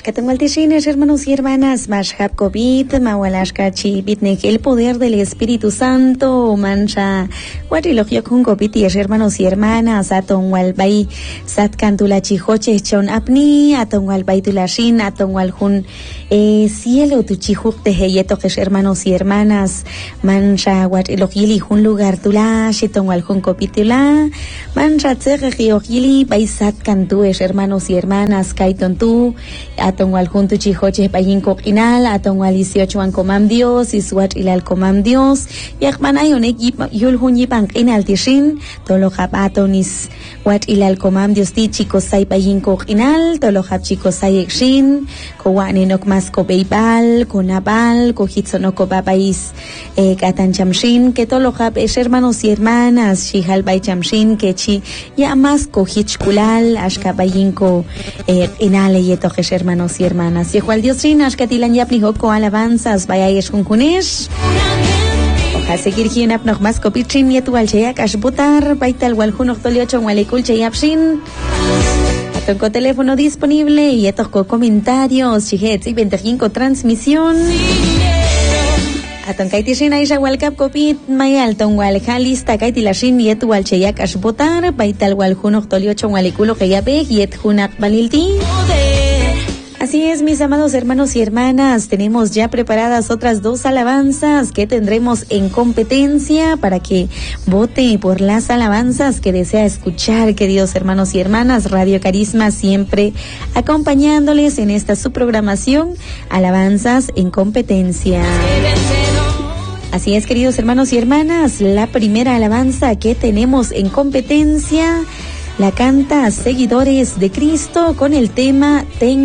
Ashkatangualtishines, hermanos y hermanas, Mashhab COVID, Mawalashkachi, Bitnek, el poder del Espíritu Santo, Mancha, Guatilogio con Copiti, hermanos y hermanas, Aton Walbay, Satkantula Chihoche, Chon Apni, Aton Walbay Tulashin, Aton Waljun, cielo tu chihuc de Heyeto, hermanos y hermanas, Mancha, Guatilogili, un lugar tulash, Aton Waljun Copitula, Mancha, Tsegiogili, Baisat Cantues, hermanos y hermanas, Kaiton tu, Atongual junto chihoche payin coquinal, atongual 18 an comam Dios, iswat ilal comam Dios, yakmanay un equipo yul hunyi pankin altishin, tolohab atonis, wat ilal comam Dios ti chicosay payin coquinal, tolohab chicosay ekshin, kowaninok mas kobeibal, konabal, kohitsonoko babais, katan chamshin, que tolohab es hermanos y hermanas, shihal bay chamshin, que chi, ya más kohichkulal, ashkabayin ko, inale yetojes hermanos y hermanas. Y cual Dios rinas que tilan ya plijoco alabanzas vayáis con kunesh. Oja seguir gienap nog más copichin y tu alcheak ashbutar baital waljun octoliocho walikul cheyapshin. Atonco teléfono disponible y etosco comentarios chihet y 25 transmisión. Atoncaitishina isha walcap copit mayal ton waljalista caitilashin y tu alcheak ashbutar baital waljun octoliocho walikulo keyape y et junak balilti. Así es, mis amados hermanos y hermanas, tenemos ya preparadas otras 2 alabanzas que tendremos en competencia para que vote por las alabanzas que desea escuchar, queridos hermanos y hermanas. Radio Carisma siempre acompañándoles en esta su programación, alabanzas en competencia. Así es, queridos hermanos y hermanas, la primera alabanza que tenemos en competencia la canta Seguidores de Cristo con el tema